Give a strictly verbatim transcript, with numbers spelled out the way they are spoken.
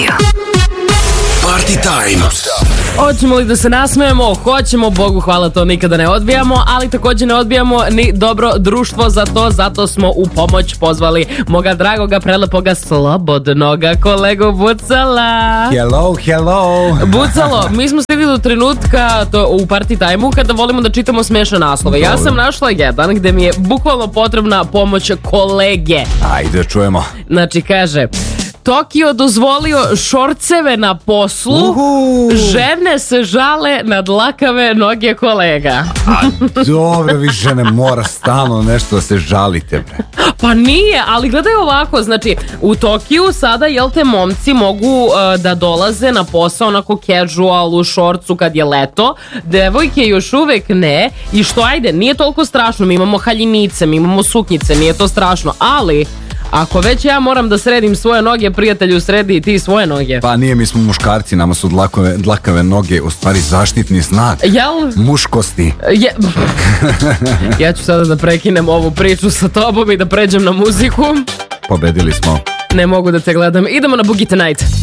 Radio. Party time. Hoćemo li da se nasmejemo? Hoćemo, Bogu hvala, to nikada ne odbijamo, ali također ne odbijamo ni dobro društvo za to, zato smo u pomoć pozvali moga dragoga, prelepoga, slobodnoga kolegu Bucala. Hello, hello. Bucalo, mi smo stigli do trenutka to, u party time-u kada volimo da čitamo smešne naslove. Ja sam našla jedan gde mi je bukvalno potrebna pomoć kolege. Ajde, čujemo. Znači, kaže... Tokio dozvolio šorceve na poslu, Uhu. žene se žale na dlakave noge kolega. A dobro, vi žene mora stalno nešto da se žalite, bre. Pa nije, ali gledaj ovako, znači u Tokiju sada, jel te, momci mogu uh, da dolaze na posao onako casual, u šorcu kad je leto, devojke još uvek ne, i što ajde, nije toliko strašno, mi imamo haljinice, mi imamo suknjice, nije to strašno, ali... Ako već ja moram da sredim svoje noge, prijatelju, sredi i ti svoje noge. Pa nije, mi smo muškarci, nama su dlakave, dlakave noge u stvari zaštitni znak. Jel? Muškosti. Je... Ja ću sada da prekinem ovu priču sa tobom i da pređem na muziku. Pobedili smo. Ne mogu da te gledam. Idemo na Boogie Tonight.